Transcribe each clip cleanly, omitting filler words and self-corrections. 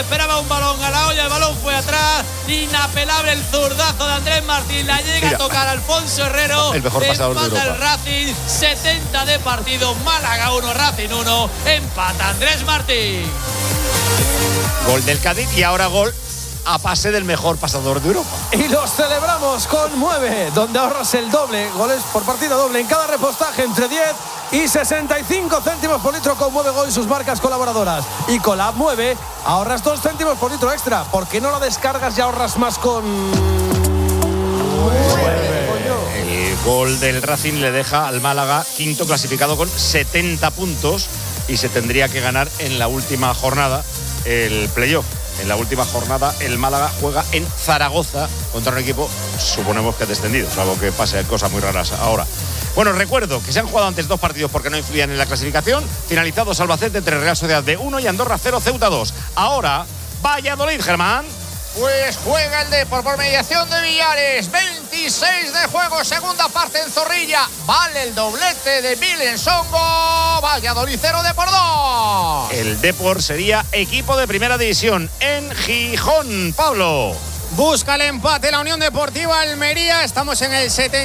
Esperaba un balón a la olla, el balón fue atrás. Inapelable el zurdazo de Andrés Martín. La llega a tocar Alfonso Herrero. El mejor pasador de Europa. El Racing, 70 de partido. Málaga 1, Racing 1. Empata Andrés Martín. Gol del Cádiz y ahora gol a pase del mejor pasador de Europa. Y los celebramos con 9, donde ahorras el doble. Goles por partida doble en cada repostaje entre 10 y 65 céntimos por litro con Mueve Go y sus marcas colaboradoras. Y con la app Mueve ahorras 2 céntimos por litro extra. ¿Por qué no la descargas y ahorras más con Mueve? El gol del Racing le deja al Málaga quinto clasificado con 70 puntos y se tendría que ganar en la última jornada el playoff. En la última jornada el Málaga juega en Zaragoza contra un equipo, suponemos que descendido, salvo que pase cosas muy raras ahora. Bueno, recuerdo que se han jugado antes 2 partidos porque no influían en la clasificación. Finalizados Albacete 3, Real Sociedad de 1 y Andorra 0, Ceuta 2. Ahora, Valladolid, Germán. Pues juega el Depor por mediación de Villares. 26 de juego, segunda parte en Zorrilla. Vale el doblete de Vilensongo. Valladolid 0, Depor 2. El Depor sería equipo de primera división en Gijón. Pablo. Busca el empate la Unión Deportiva Almería. Estamos en el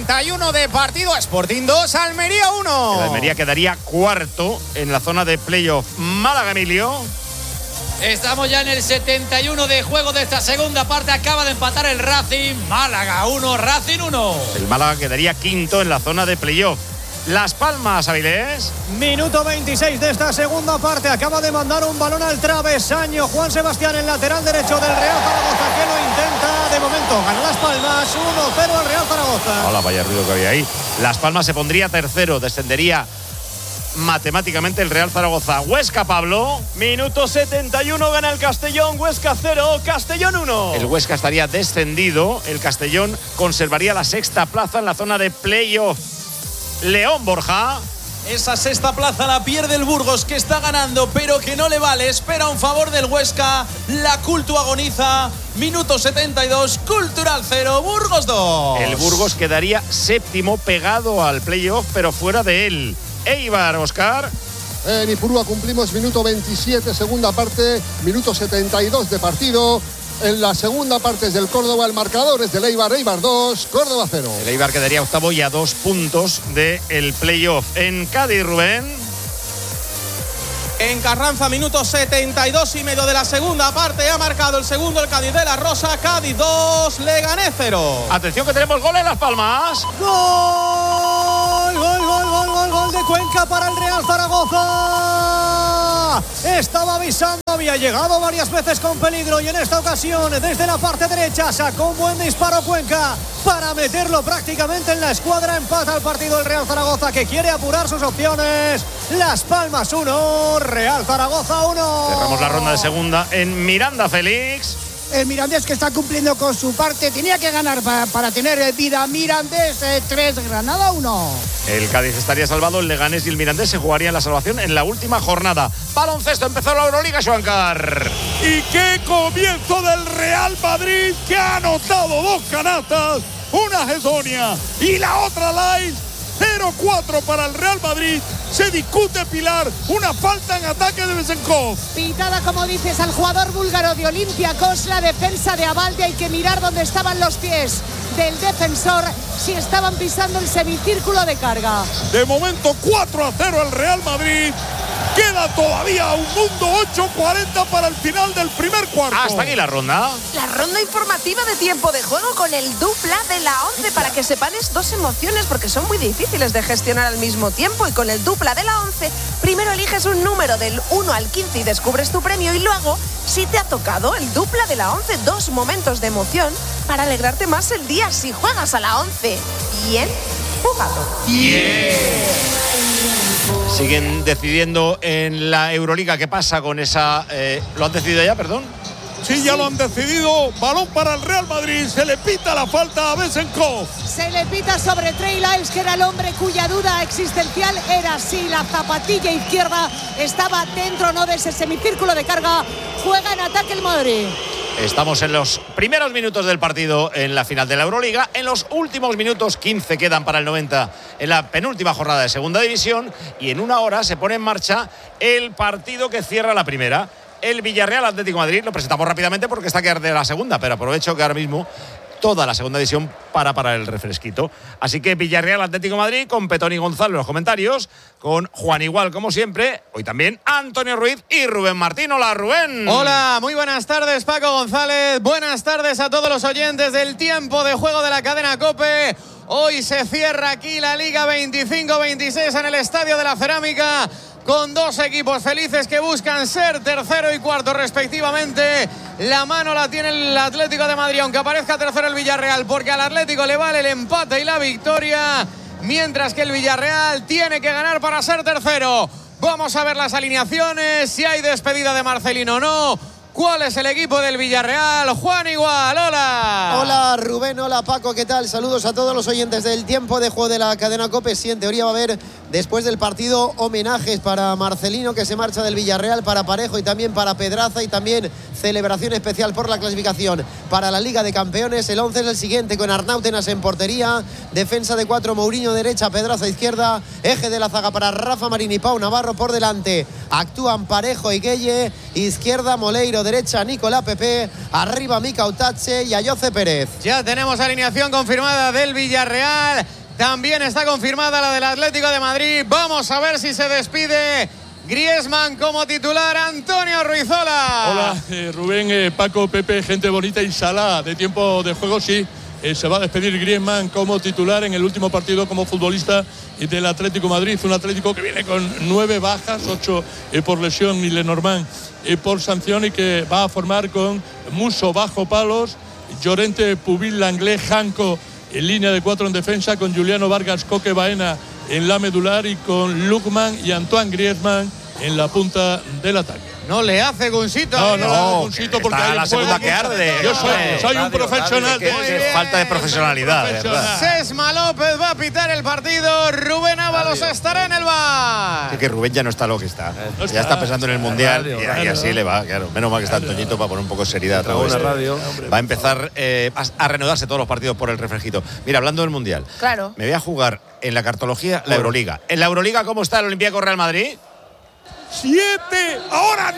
71 de partido. Sporting 2, Almería 1. El Almería quedaría cuarto en la zona de playoff. Málaga, Emilio. Estamos ya en el 71 de juego de esta segunda parte. Acaba de empatar el Racing. Málaga 1, Racing 1. El Málaga quedaría quinto en la zona de playoff. Las Palmas, Avilés. Minuto 26 de esta segunda parte. Acaba de mandar un balón al travesaño Juan Sebastián, el lateral derecho del Real Zaragoza, que lo intenta. De momento gana Las Palmas 1-0 al Real Zaragoza. Hola, vaya ruido que había ahí. Las Palmas se pondría tercero, descendería matemáticamente el Real Zaragoza. Huesca, Pablo. Minuto 71, gana el Castellón. Huesca 0, Castellón 1. El Huesca estaría descendido. El Castellón conservaría la sexta plaza en la zona de playoff. León, Borja. Esa sexta plaza la pierde el Burgos, que está ganando, pero que no le vale. Espera un favor del Huesca. La Cultu agoniza. Minuto 72, Cultural 0, Burgos 2. El Burgos quedaría séptimo, pegado al playoff, pero fuera de él. Eibar, Oscar. En Ipurúa cumplimos minuto 27, segunda parte, minuto 72 de partido. En la segunda parte es del Córdoba, el marcador es del Eibar, Eibar 2, Córdoba 0. El Eibar quedaría octavo y a 2 puntos del playoff. En Cádiz, Rubén. En Carranza, minuto 72 y medio de la segunda parte. Ha marcado el segundo el Cádiz de la Rosa. Cádiz 2, Leganés 0. Atención que tenemos gol en Las Palmas. ¡Gol! ¡Gol de Cuenca para el Real Zaragoza! Estaba avisando, había llegado varias veces con peligro y en esta ocasión desde la parte derecha sacó un buen disparo Cuenca para meterlo prácticamente en la escuadra. Empata el partido el Real Zaragoza, que quiere apurar sus opciones. Las Palmas 1, Real Zaragoza 1. Cerramos la ronda de segunda en Miranda, Félix. El Mirandés, que está cumpliendo con su parte, tenía que ganar para tener vida. Mirandés 3, Granada 1. El Cádiz estaría salvado, el Leganés y el Mirandés se jugarían la salvación en la última jornada. Baloncesto, empezó la Euroliga, Xuancar. Y qué comienzo del Real Madrid, que ha anotado 2 canastas, una Hesonia y la otra Lais. 0-4 para el Real Madrid. Se discute, Pilar, una falta en ataque de Besenkov. Pitada, como dices, al jugador búlgaro de Olympiacos. La defensa de Abalde, hay que mirar dónde estaban los pies del defensor, si estaban pisando el semicírculo de carga. De momento 4-0 el Real Madrid. Queda todavía un mundo, 8:40 para el final del primer cuarto. Hasta aquí la ronda. La ronda informativa de tiempo de juego con el dupla de la 11, para que separes 2 emociones, porque son muy difíciles de gestionar al mismo tiempo. Y con el dupla de la 11, primero eliges un número del 1 al 15 y descubres tu premio. Y luego, si te ha tocado el dupla de la 11, 2 momentos de emoción para alegrarte más el día si juegas a la 11. Bien jugado. Siguen decidiendo en la Euroliga qué pasa con esa... ¿Lo han decidido ya, perdón? Sí, ya lo han decidido. Balón para el Real Madrid. Se le pita la falta a Besenkov. Se le pita sobre Trey Lyles, que era el hombre cuya duda existencial era si la zapatilla izquierda estaba dentro o no de ese semicírculo de carga. Juega en ataque el Madrid. Estamos en los primeros minutos del partido en la final de la Euroliga. En los últimos minutos, 15 quedan para el 90 en la penúltima jornada de segunda división. Y en una hora se pone en marcha el partido que cierra la primera. el Villarreal Atlético de Madrid. Lo presentamos rápidamente porque está que arde la segunda, pero aprovecho que ahora mismo toda la segunda edición para el refresquito. Así que Villarreal Atlético de Madrid con Petón y Gonzalo en los comentarios, con Juan Igual como siempre, hoy también Antonio Ruiz y Rubén Martín. Hola, Rubén. Hola, muy buenas tardes, Paco González. Buenas tardes a todos los oyentes del tiempo de juego de la cadena COPE. Hoy se cierra aquí la Liga 25-26 en el Estadio de la Cerámica, con dos equipos felices que buscan ser tercero y cuarto respectivamente. La mano la tiene el Atlético de Madrid, aunque aparezca tercero el Villarreal, porque al Atlético le vale el empate y la victoria, mientras que el Villarreal tiene que ganar para ser tercero. Vamos a ver las alineaciones, si hay despedida de Marcelino o no. ¿Cuál es el equipo del Villarreal? Juan Igual, hola. Hola Rubén, hola Paco, ¿qué tal? Saludos a todos los oyentes del tiempo de juego de la cadena COPE. Sí, en teoría va a haber, después del partido, homenajes para Marcelino, que se marcha del Villarreal, para Parejo y también para Pedraza, y también celebración especial por la clasificación para la Liga de Campeones. El 11 es el siguiente, con Arnautenas en portería, defensa de 4, Mourinho derecha, Pedraza izquierda, eje de la zaga para Rafa Marín y Pau Navarro por delante. Actúan Parejo y Gueye, izquierda Moleiro, derecha Nicolás Pepe, arriba Mika Utache y Ayoce Pérez. Ya tenemos alineación confirmada del Villarreal, también está confirmada la del Atlético de Madrid. Vamos a ver si se despide Griezmann como titular. Antonio Ruizola. Hola, Rubén, Paco, Pepe, gente bonita y Salah de tiempo de juego, sí. Se va a despedir Griezmann como titular en el último partido como futbolista del Atlético de Madrid. Un Atlético que viene con 9 bajas, 8 por lesión y Lenormand por sanción, y que va a formar con Musso bajo palos, Llorente, Pubil, Langlais, Janco en línea de 4 en defensa, con Juliano Vargas, Coque, Baena en la medular, y con Lukman y Antoine Griezmann en la punta del ataque. No le hace Gunsito. No, Gunsito, porque está hay la segunda que arde. Yo soy un profesional. Falta de profesionalidad, ¿verdad? Sesma López va a pitar el partido. Rubén Ábalos estará en el bar. Es que Rubén ya no está lo que está. Ya está pensando en el Mundial y así le va, claro. Menos mal que está Antoñito para poner un poco de seriedad a todo esto. Va a empezar a reanudarse todos los partidos por el refresquito. Mira, hablando del Mundial, claro, me voy a jugar en la cartología la Euroliga. ¿En la Euroliga cómo está el Olympiacos Real Madrid? 7, ahora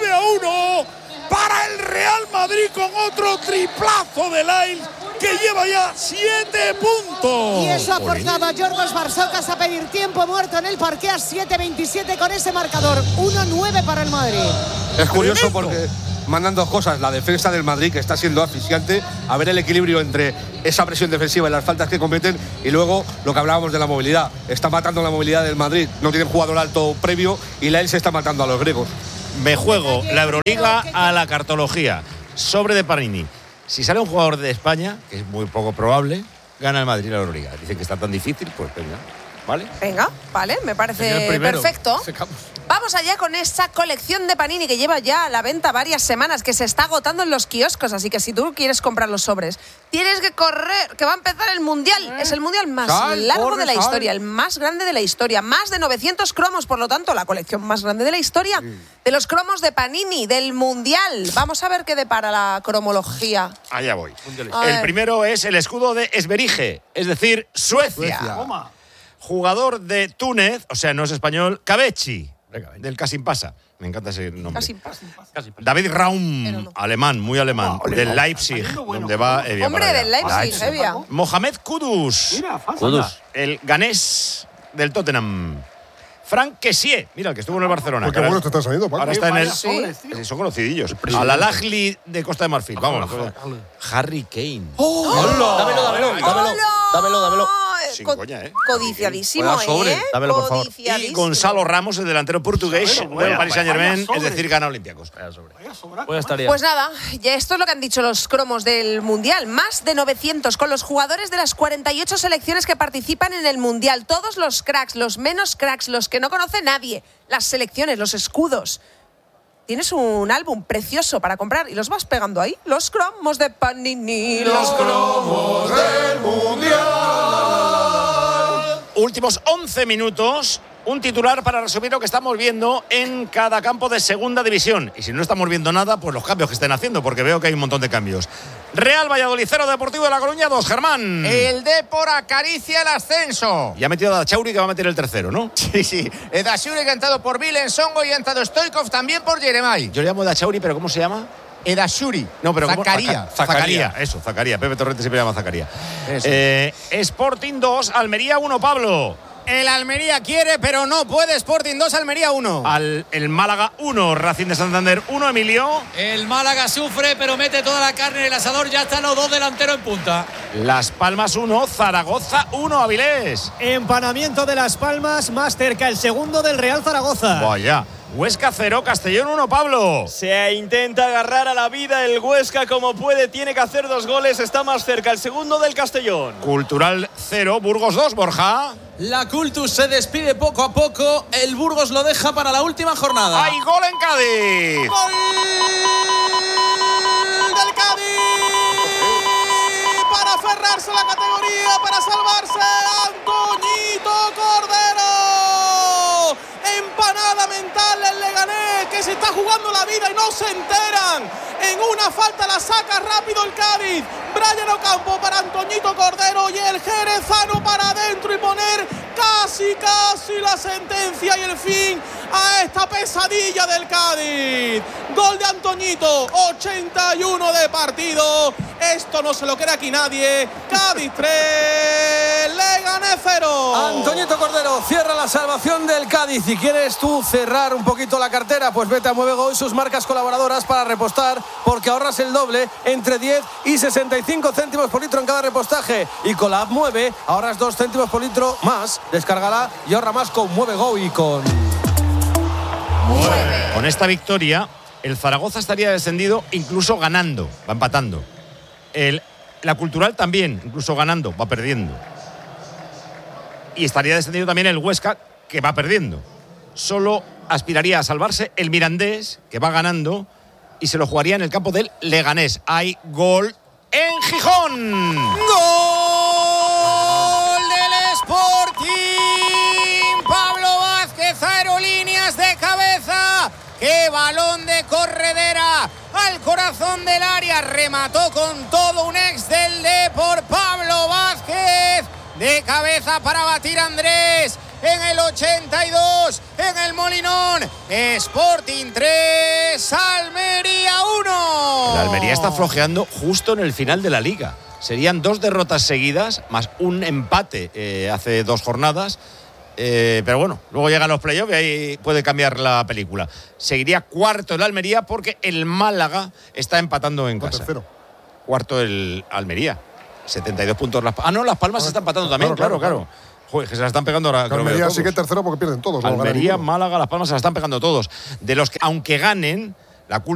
9-1 para el Real Madrid, con otro triplazo de Lyles, que lleva ya 7 puntos. Y eso ha forzado a Yorgos Barsocas a pedir tiempo muerto en el parqué a 7:27 con ese marcador. 1-9 para el Madrid. Es curioso porque mandan dos cosas: la defensa del Madrid, que está siendo asfixiante, a ver el equilibrio entre esa presión defensiva y las faltas que cometen, y luego lo que hablábamos de la movilidad. Está matando la movilidad del Madrid, no tienen jugador alto previo, y la él se está matando a los griegos. Me juego la Euroliga a la cartología. Sobre de Panini. Si sale un jugador de España, que es muy poco probable, gana el Madrid la Euroliga. Dicen que está tan difícil, pues venga. ¿Vale? Venga, vale, me parece perfecto. Vamos allá con esa colección de Panini que lleva ya a la venta varias semanas, que se está agotando en los kioscos, así que si tú quieres comprar los sobres, tienes que correr, que va a empezar el Mundial. Es el Mundial más largo de la historia, el más grande de la historia, más de 900 cromos, por lo tanto, la colección más grande de la historia de los cromos de Panini, del Mundial. Vamos a ver qué depara la cromología. Allá voy. El primero es el escudo de Esberige, es decir, Suecia. Jugador de Túnez, o sea, no es español, Cabechi, del Kasimpasa. Me encanta ese nombre. David Raum, alemán, muy alemán, del Leipzig, donde va Evia. Hombre, del Leipzig, Evia. Mohamed Kudus, el ganés del Tottenham. Frank Kessié, mira, el que estuvo en el Barcelona. Qué bueno te está saliendo, Paco. Ahora está en el... Son conocidillos. Al Al-Ahly de Costa de Marfil. Vamos. Harry Kane. Dámelo. Sin coña, Codiciadísimo, Dámelo, por favor. Y Gonzalo Ramos, el delantero portugués del Paris Saint-Germain, es decir, gana Olympiacos. Pues nada, ya esto es lo que han dicho los cromos del Mundial. Más de 900 con los jugadores de las 48 selecciones que participan en el Mundial. Todos los cracks, los menos cracks, los que no conoce nadie. Las selecciones, los escudos. Tienes un álbum precioso para comprar y los vas pegando ahí. Los cromos de Panini. Los cromos del Mundial. Últimos 11 minutos Un titular para resumir lo que estamos viendo en cada campo de segunda división. Y si no estamos viendo nada, pues los cambios que estén haciendo, porque veo que hay un montón de cambios. Real Valladolid 0, Deportivo de La Coruña 2, Germán. El Depor acaricia el ascenso. Y ha metido a Dachauri, que va a meter el tercero, ¿no? Sí. Dachauri, que ha entrado por Vilen Songo, y ha entrado Stoikov también por Yeremay. Yo le llamo Dachauri, pero ¿cómo se llama? Edashuri. No, pero Zacaría. Zacaría. Pepe Torrente siempre llama Zacaría. Sporting 2, Almería 1, Pablo. El Almería quiere, pero no puede. Sporting 2, Almería 1. El Málaga 1, Racing de Santander 1, Emilio. El Málaga sufre, pero mete toda la carne en el asador. Ya están los dos delanteros en punta. Las Palmas 1, Zaragoza 1, Avilés. Empanamiento de Las Palmas, más cerca el segundo del Real Zaragoza. Vaya. Huesca 0, Castellón 1, Pablo. Se intenta agarrar a la vida el Huesca como puede, tiene que hacer 2 goles, está más cerca el segundo del Castellón. Cultural 0, Burgos 2, Borja. La Cultus se despide poco a poco, el Burgos lo deja para la última jornada. ¡Hay gol en Cádiz! ¡Gol del Cádiz! Para aferrarse a la categoría, para salvarse, Antoñito Cordero. Empanada mental el Leganés, que se está jugando la vida y no se enteran. En una falta la saca rápido el Cádiz. Brian Ocampo para Antoñito Cordero y el jerezano para adentro y poner casi la sentencia y el fin a esta pesadilla del Cádiz. Gol de Antoñito, 81 de partido. Esto no se lo cree aquí nadie. Cádiz 3, Leganés 0. Antoñito Cordero cierra la salvación del Cádiz. Si quieres tú cerrar un poquito la cartera, pues vete a Mueve Go y sus marcas colaboradoras para repostar, porque ahorras el doble, entre 10 y 65 céntimos por litro en cada repostaje. Y con la app Mueve ahorras 2 céntimos por litro más. Descárgala y ahorra más con Mueve Go y con Mueve. Con esta victoria, el Zaragoza estaría descendido incluso ganando, va empatando. La Cultural también, incluso ganando, va perdiendo. Y estaría descendido también el Huesca, que va perdiendo. Solo aspiraría a salvarse el Mirandés, que va ganando, y se lo jugaría en el campo del Leganés. Hay gol en Gijón. ¡Gol del Sporting! Pablo Vázquez, aerolíneas de cabeza. ¡Qué balón de corredera! Al corazón del área, remató con todo un ex del Depor, Pablo Vázquez. De cabeza para batir a Andrés. En el 82, en el Molinón, Sporting 3, Almería 1. La Almería está flojeando justo en el final de la Liga. Serían 2 derrotas seguidas, más un empate hace 2 jornadas. Pero bueno, luego llegan los playoffs y ahí puede cambiar la película. Seguiría cuarto el Almería porque el Málaga está empatando en casa. Tercero. Cuarto el Almería. 72 puntos. Las Palmas se está empatando también, claro. Joder, que se la están pegando ahora. Almería sí que tercero porque pierden todos. Almería, Málaga, Las Palmas se la están pegando todos. De los que, aunque ganen, la